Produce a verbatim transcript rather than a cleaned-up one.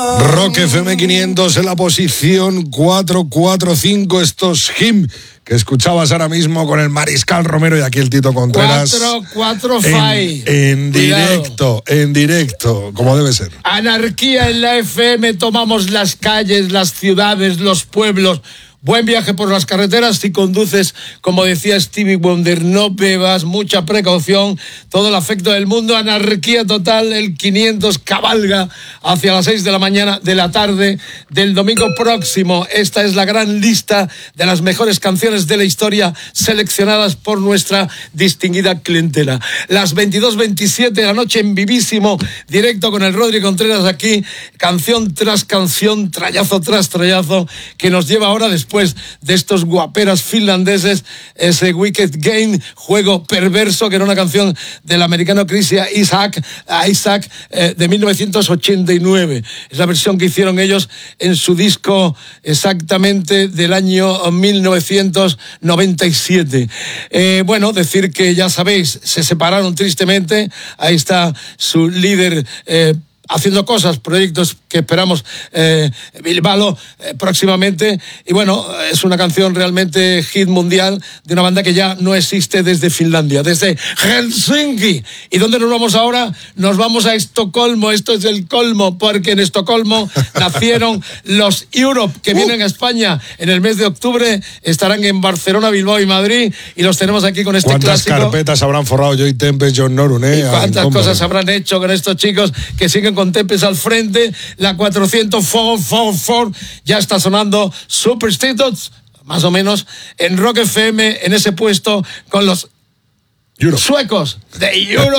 Rock F M quinientos en la posición cuatro cuatro cinco. Estos Him que escuchabas ahora mismo con el Mariscal Romero y aquí el Tito Contreras. cuatro cuatro cinco. En, en directo, en directo, como debe ser. Anarquía en la F M, tomamos las calles, las ciudades, los pueblos. Buen viaje por las carreteras si conduces, como decía Stevie Wonder, no bebas, mucha precaución, todo el afecto del mundo, anarquía total, el quinientos cabalga hacia las seis de la mañana de la tarde del domingo próximo. Esta es la gran lista de las mejores canciones de la historia seleccionadas por nuestra distinguida clientela. Las veintidós veintisiete de la noche en vivísimo directo con el Rodri Contreras aquí, canción tras canción, trayazo tras trayazo, que nos lleva ahora después de estos guaperas finlandeses, ese Wicked Game, juego perverso, que era una canción del americano Chris Isaac, Isaac eh, de mil novecientos ochenta y nueve. Es la versión que hicieron ellos en su disco exactamente del año mil novecientos noventa y siete. Eh, bueno, decir que ya sabéis, se separaron tristemente. Ahí está su líder eh, haciendo cosas, proyectos que esperamos eh, Bilbao eh, próximamente, y bueno, es una canción realmente hit mundial de una banda que ya no existe desde Finlandia, desde Helsinki. ¿Y dónde nos vamos ahora? Nos vamos a Estocolmo. Esto es el colmo, porque en Estocolmo nacieron los Europe, que uh. vienen a España en el mes de octubre, estarán en Barcelona, Bilbao y Madrid, y los tenemos aquí con este ¿Cuántas clásico? ¿Cuántas carpetas habrán forrado Joy Tempest, John Norun, eh? ¿Y cuántas cosas habrán hecho con estos chicos que siguen con Tempest al frente? La cuatrocientos cuatro cuatro cuatro ya está sonando Superstitions, más o menos, en Rock F M, en ese puesto con los Europe. suecos de Europe.